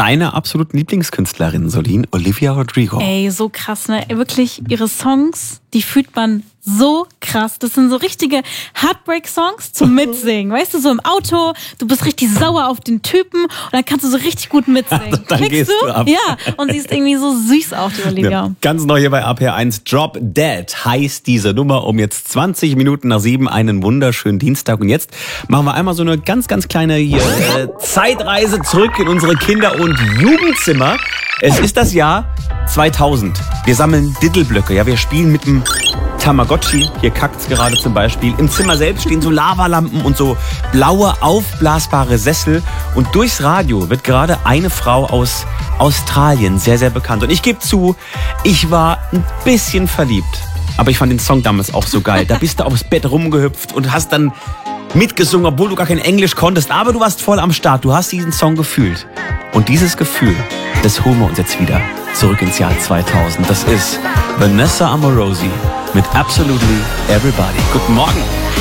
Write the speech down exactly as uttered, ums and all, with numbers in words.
deine absoluten Lieblingskünstlerinnen, Solin, Olivia Rodrigo. Ey, so krass, ne? Wirklich, ihre Songs, die fühlt man so krass. Das sind so richtige Heartbreak-Songs zum Mitsingen. Weißt du, so im Auto, du bist richtig sauer auf den Typen und dann kannst du so richtig gut mitsingen. Dann Klickst gehst du? du ab. Ja, und sie ist irgendwie so süß auch, die Olivia. Ja, ganz neu hier bei A P R eins. Drop Dead heißt diese Nummer um jetzt zwanzig Minuten nach sieben. Einen wunderschönen Dienstag. Und jetzt machen wir einmal so eine ganz, ganz kleine hier, äh, Zeitreise zurück in unsere Kinder- und Jugendzimmer. Es ist das Jahr zweitausend. Wir sammeln Diddleblöcke. Ja, wir spielen mit dem Tamagotchi. Hier kackt's gerade zum Beispiel. Im Zimmer selbst stehen so Lavalampen und so blaue, aufblasbare Sessel. Und durchs Radio wird gerade eine Frau aus Australien sehr, sehr bekannt. Und ich gebe zu, ich war ein bisschen verliebt. Aber ich fand den Song damals auch so geil. Da bist du aufs Bett rumgehüpft und hast dann mitgesungen, obwohl du gar kein Englisch konntest. Aber du warst voll am Start. Du hast diesen Song gefühlt. Und dieses Gefühl, das holen wir uns jetzt wieder zurück ins Jahr zweitausend. Das ist Vanessa Amorosi mit Absolutely Everybody. Guten Morgen.